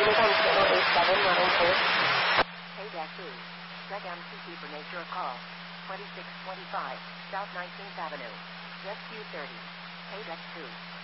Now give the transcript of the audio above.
Uniform Channel 87, running course. Payback 2. Check MCC for nature of call. 2625 South 19th Avenue. Rescue 30. Payback 2.